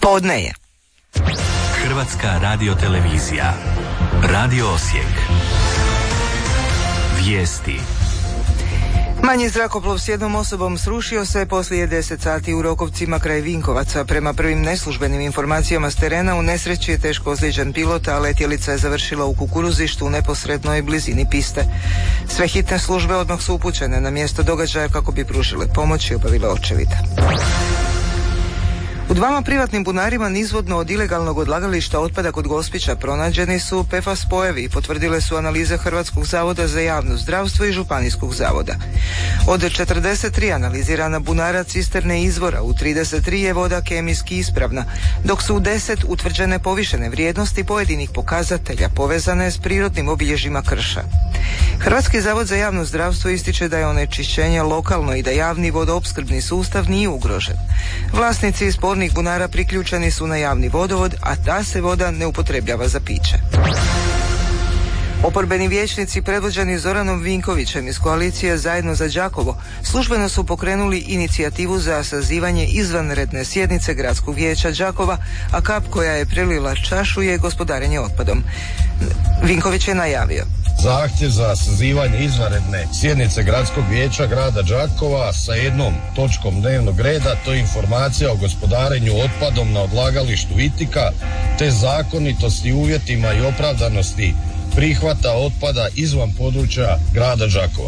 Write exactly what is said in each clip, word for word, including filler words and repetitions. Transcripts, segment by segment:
Podne je. Hrvatska radiotelevizija. Radio Osijek. Vijesti. Manji zrakoplov s jednom osobom srušio se poslije deset sati u Rokovcima kraj Vinkovaca. Prema prvim neslužbenim informacijama s terena, u nesreći je teško ozlijeđen pilot, a letjelica je završila u kukuruzištu u neposrednoj blizini piste. Sve hitne službe odmah su upućene na mjesto događaja kako bi pružile pomoć i obavile očevid. U dvama privatnim bunarima nizvodno od ilegalnog odlagališta otpada kod Gospića pronađeni su P F A S spojevi, potvrdile su analize Hrvatskog zavoda za javno zdravstvo i Županijskog zavoda. Od četrdeset tri analizirana bunara cisterne izvora, u trideset tri je voda kemijski ispravna, dok su u deset utvrđene povišene vrijednosti pojedinih pokazatelja povezane s prirodnim obilježjima krša. Hrvatski zavod za javno zdravstvo ističe da je onečišćenje lokalno i da javni vodoopskrbni sustav nije ugrožen. Vlasnici spornih bunara priključeni su na javni vodovod, a ta se voda ne upotrebljava za piće. Oporbeni vijećnici predvođeni Zoranom Vinkovićem iz koalicije Zajedno za Đakovo službeno su pokrenuli inicijativu za sazivanje izvanredne sjednice Gradskog vijeća Đakova, a kap koja je prelila čašu je gospodarenje otpadom. Vinković je najavio: zahtjev za sazivanje izvanredne sjednice Gradskog vijeća grada Đakova sa jednom točkom dnevnog reda, to je informacija o gospodarenju otpadom na odlagalištu Vitika, te zakonitosti, uvjetima i opravdanosti prihvata otpada izvan područja grada Đakova.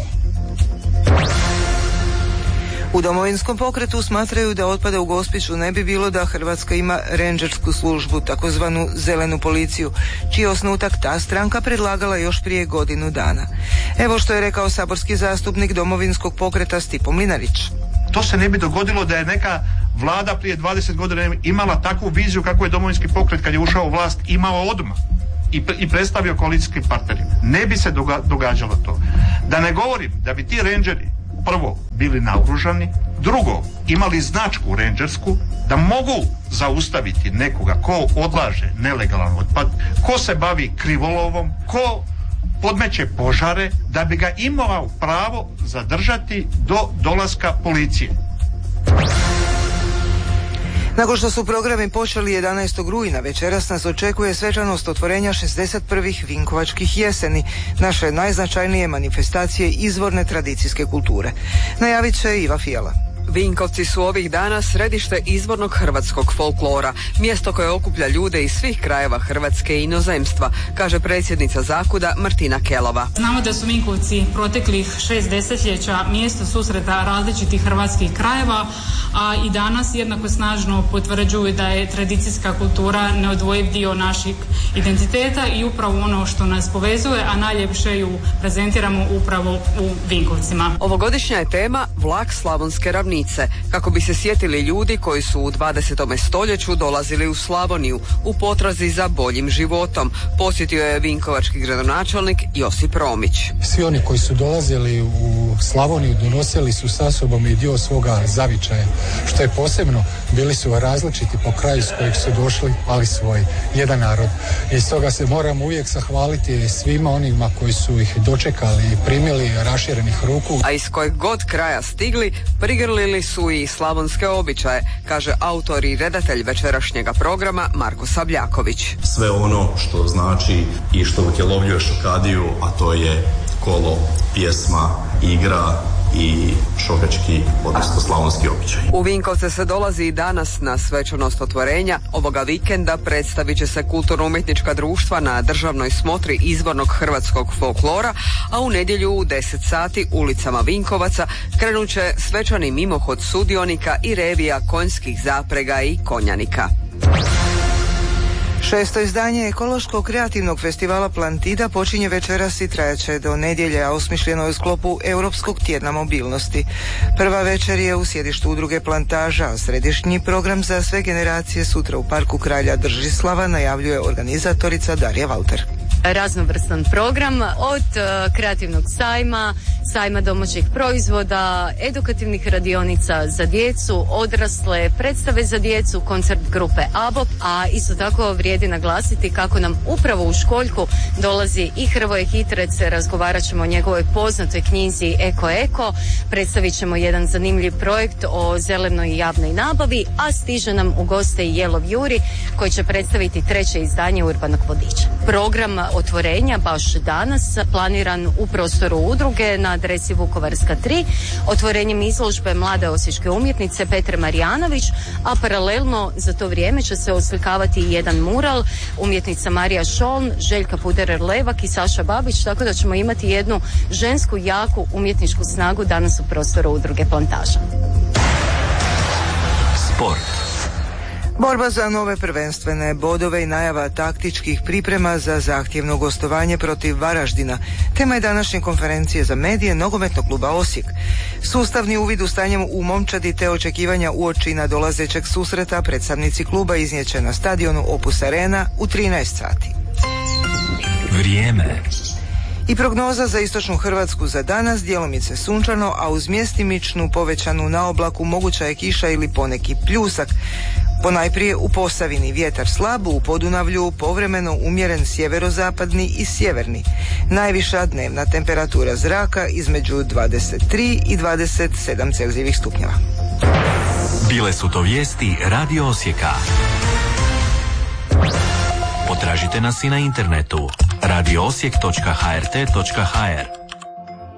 U Domovinskom pokretu smatraju da otpada u Gospiću ne bi bilo da Hrvatska ima rendžersku službu, takozvanu zelenu policiju, čiji osnutak ta stranka predlagala još prije godinu dana. Evo što je rekao saborski zastupnik Domovinskog pokreta Stipo Mlinarić. To se ne bi dogodilo da je neka vlada prije dvadeset godina imala takvu viziju kako je Domovinski pokret kad je ušao u vlast imao odmah i, i predstavio koalicijskim partnerima. Ne bi se doga, događalo to. Da ne govorim da bi ti rendžeri prvo bili naoružani, drugo imali značku rendžersku, da mogu zaustaviti nekoga ko odlaže nelegalan otpad, ko se bavi krivolovom, ko podmeće požare, da bi ga imao pravo zadržati do dolaska policije. Nakon što su programi počeli jedanaestog rujna, večeras nas očekuje svečanost otvorenja šezdeset prvih Vinkovačkih jeseni, naše najznačajnije manifestacije izvorne tradicijske kulture. Najavit će Iva Fijala. Vinkovci su ovih dana središte izvornog hrvatskog folklora, mjesto koje okuplja ljude iz svih krajeva Hrvatske i inozemstva, kaže predsjednica Zakuda Martina Kelova. Znamo da su Vinkovci proteklih šest desetljeća mjesto susreta različitih hrvatskih krajeva, a i danas jednako snažno potvrđuju da je tradicijska kultura neodvojiv dio našeg identiteta i upravo ono što nas povezuje, a najljepše ju prezentiramo upravo u Vinkovcima. Ovogodišnja je tema Vlak Slavonske ravnice, kako bi se sjetili ljudi koji su u dvadesetom stoljeću dolazili u Slavoniju u potrazi za boljim životom, posjetio je vinkovački gradonačelnik Josip Romić. Svi oni koji su dolazili u Slavoniju donosili su sa sobom i dio svoga zavičaja, što je posebno, bili su različiti po kraju s kojeg su došli, ali svoj, jedan narod. I stoga se moramo uvijek zahvaliti svima onima koji su ih dočekali i primili raširenih ruku. A iz kojeg god kraja stigli, prigrlili su i slavonske običaje, kaže autor i redatelj večerašnjega programa Marko Sabljaković. Sve ono što znači i što utjelovljuje šokadiju, a to je kolo, pjesma, igra i šokački, odnosno slavonski običaj. U Vinkovce se dolazi i danas na svečanost otvorenja. Ovoga vikenda predstavit će se kulturno-umjetnička društva na državnoj smotri izvornog hrvatskog folklora, a u nedjelju u deset sati ulicama Vinkovaca krenut će svečani mimohod sudionika i revija konjskih zaprega i konjanika. Šesto izdanje ekološkog kreativnog festivala Plantida počinje večeras i trajaće do nedjelje, a osmišljeno je u sklopu Europskog tjedna mobilnosti. Prva večer je u sjedištu udruge Plantaža, a središnji program za sve generacije sutra u Parku kralja Držislava najavljuje organizatorica Darija Valter. raznovrstan program od uh, kreativnog sajma, sajma domaćih proizvoda, edukativnih radionica za djecu, odrasle, predstave za djecu, koncert grupe ABOP, a isto tako vrijedi naglasiti kako nam upravo u Školjku dolazi i Hrvoje Hitrec, razgovarat ćemo o njegovoj poznatoj knjizi Eko Eko, predstavit ćemo jedan zanimljiv projekt o zelenoj javnoj nabavi, a stiže nam u goste i Jelov Juri koji će predstaviti treće izdanje Urbanog vodiča. Program otvorenja baš danas planiran u prostoru udruge na adresi Vukovarska tri, otvorenjem izložbe mlade osječke umjetnice Petre Marijanović, a paralelno za to vrijeme će se oslikavati i jedan mural umjetnica Marija Šoln, Željka Puderer-Levak i Saša Babić, tako da ćemo imati jednu žensku jaku umjetničku snagu danas u prostoru udruge Plantaža. Sport. Borba za nove prvenstvene bodove i najava taktičkih priprema za zahtjevno gostovanje protiv Varaždina. Tema je današnje konferencije za medije Nogometnog kluba Osijek. Sustavni uvid u stanjem u momčadi te očekivanja uoči nadolazećeg susreta predstavnici kluba iznijet će na stadionu Opus Arena u trinaest sati. Vrijeme. I prognoza za istočnu Hrvatsku za danas, djelomice sunčano, a uz mjestimičnu povećanu naoblaku moguća je kiša ili poneki pljusak. Ponajprije u Posavini vjetar slab, u Podunavlju povremeno umjeren sjeverozapadni i sjeverni. Najviša dnevna temperatura zraka između dvadeset tri i dvadeset sedam Celzijevih stupnjeva. Bile su to vijesti Radio Osijeka. Potražite nas i na internetu radio osijek točka h r t točka h r.